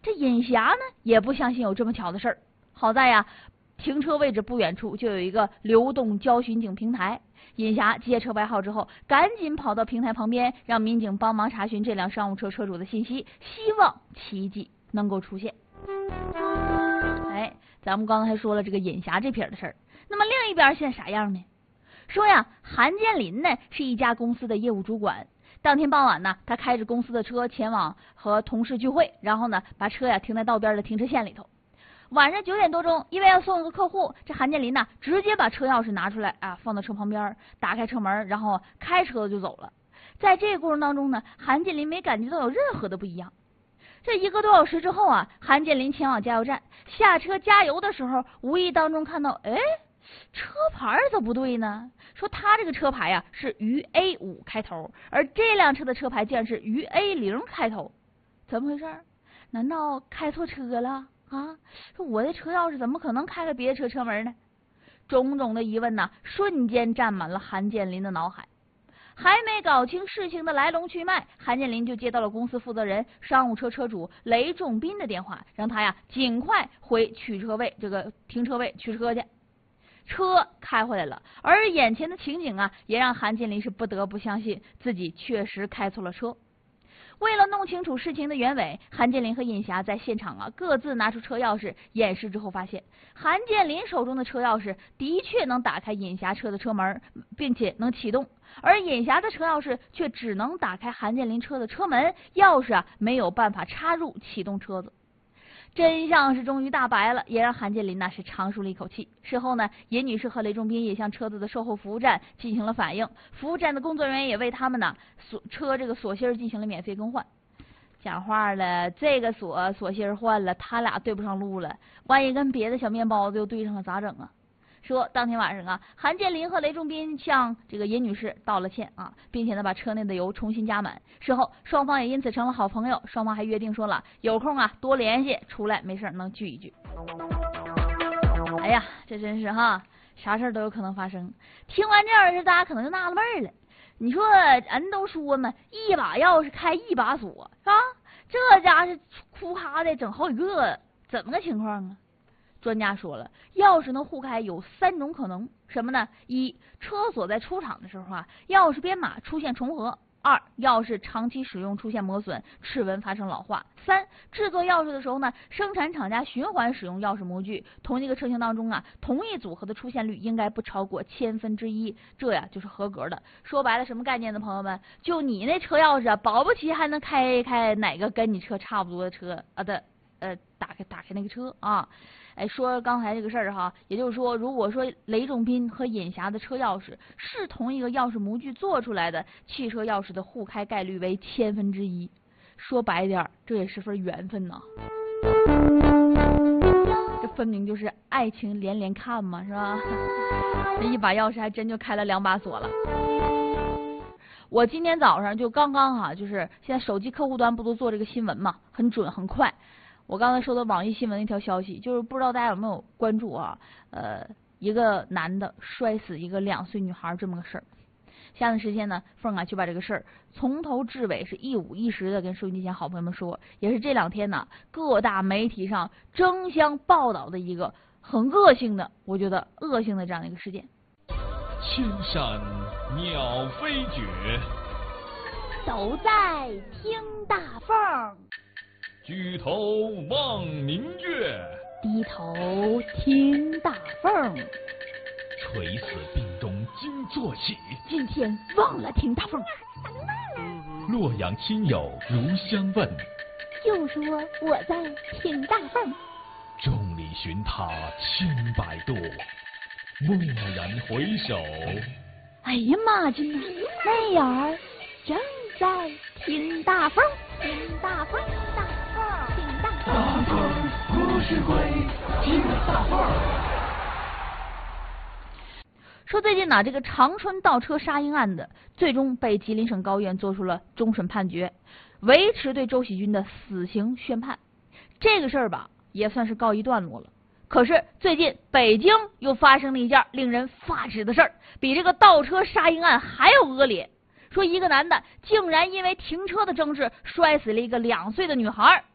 这尹霞呢也不相信有这么巧的事儿。好在呀，停车位置不远处就有一个流动交巡警平台。尹霞接车牌号之后，赶紧跑到平台旁边，让民警帮忙查询这辆商务车车主的信息，希望奇迹能够出现。咱们刚才还说了这个尹霞这撇的事儿，那么另一边现在啥样呢？说呀，韩建林呢是一家公司的业务主管。当天傍晚呢，他开着公司的车前往和同事聚会，然后呢把车呀停在道边的停车线里头。晚上9点多钟，因为要送一个客户，这韩建林呢直接把车钥匙拿出来啊，放到车旁边，打开车门，然后开车就走了。在这个过程当中呢，韩建林没感觉到有任何的不一样。这1个多小时之后啊，韩建林前往加油站，下车加油的时候，无意当中看到，车牌怎么不对呢？说他这个车牌呀是渝 A5 开头，而这辆车的车牌竟然是渝 A0 开头，怎么回事？难道开错车了啊？说我的车钥匙怎么可能开了别的车车门呢？种种的疑问呢，瞬间占满了韩建林的脑海。还没搞清事情的来龙去脉，韩建林就接到了公司负责人商务车车主雷仲斌的电话，让他呀尽快回取车位这个停车位取车去。车开回来了，而眼前的情景啊，也让韩建林是不得不相信自己确实开错了车。为了弄清楚事情的原委，韩建林和尹霞在现场啊各自拿出车钥匙验尸之后，发现韩建林手中的车钥匙的确能打开尹霞车的车门，并且能启动，而尹霞的车钥匙却只能打开韩建林车的车门，钥匙啊没有办法插入启动车子。真相是终于大白了，也让韩建林是长舒了一口气。事后呢，尹女士和雷仲斌也向车子的售后服务站进行了反映，服务站的工作人员也为他们车这个锁芯进行了免费更换。讲话了，这个锁芯换了，他俩对不上路了，万一跟别的小面包子又对上了咋整啊？说当天晚上啊，韩建林和雷仲斌向这个尹女士道了歉啊，并且呢把车内的油重新加满。事后双方也因此成了好朋友，双方还约定说了有空啊多联系，出来没事能聚一聚。哎呀，这真是哈，啥事都有可能发生。听完这样的事，大家可能就纳了闷了。你说人都说嘛，一把钥匙开一把锁啊，这家是哭哈的整好几个，怎么个情况啊？专家说了，钥匙能互开有3种可能，什么呢？一，车锁在出厂的时候啊，钥匙编码出现重合；二，钥匙长期使用出现磨损，齿纹发生老化；三，制作钥匙的时候呢，生产厂家循环使用钥匙模具，同一个车型当中啊，同一组合的出现率应该不超过1/1000，这呀就是合格的。说白了什么概念呢，朋友们？就你那车钥匙啊，保不齐还能开哪个跟你车差不多的车啊的打开那个车啊。说刚才这个事儿哈，也就是说，如果说雷仲斌和尹霞的车钥匙是同一个钥匙模具做出来的，汽车钥匙的互开概率为1/1000。说白点，这也是份缘分呐。这分明就是爱情连连看嘛，是吧？这一把钥匙还真就开了2把锁了。我今天早上就刚就是现在手机客户端不都做这个新闻嘛，很准很快。我刚才说的网易新闻的一条消息，就是不知道大家有没有关注啊？一个男的摔死一个2岁女孩这么个事儿。下段时间呢，凤就把这个事儿从头至尾是一五一十的跟收音机前好朋友们说，也是这2天呢各大媒体上争相报道的一个很恶性的，我觉得恶性的这样的一个事件。 千山鸟飞绝， 都在听大凤。 举头望明月， 低头听大凤。 垂死病中惊坐起， 今天忘了听大凤。 洛阳亲友如相问， 就说我在听大凤。 众里寻他千百度，蓦然回首， 哎呀妈呀，那眼儿正在听大凤，听大凤，大凤，听大凤。 大凤不是鬼，听大凤。 说最近呢，这个长春倒车杀婴案的最终被吉林省高院做出了终审判决，维持对周喜军的死刑宣判。这个事儿吧，也算是告一段落了。可是最近北京又发生了一件令人发指的事儿，比这个倒车杀婴案还要恶劣。说一个男的竟然因为停车的争执摔死了一个2岁的女孩。